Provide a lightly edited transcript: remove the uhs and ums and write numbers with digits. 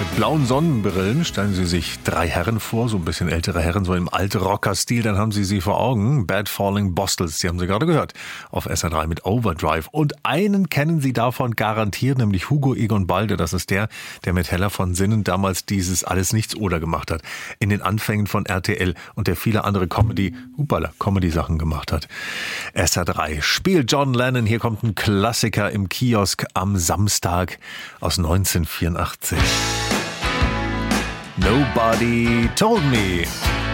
Mit blauen Sonnenbrillen stellen Sie sich 3 Herren vor, so ein bisschen ältere Herren, so im Alt-Rocker-Stil, dann haben Sie sie vor Augen. Bad Falling Bostels, die haben Sie gerade gehört, auf SR3 mit Overdrive. Und einen kennen Sie davon garantiert, nämlich Hugo Egon Balde. Das ist der mit Heller von Sinnen damals dieses Alles-Nichts-Oder gemacht hat. In den Anfängen von RTL und der viele andere Comedy-Sachen gemacht hat. SR3 spielt John Lennon. Hier kommt ein Klassiker im Kiosk am Samstag aus 1984. Nobody Told Me.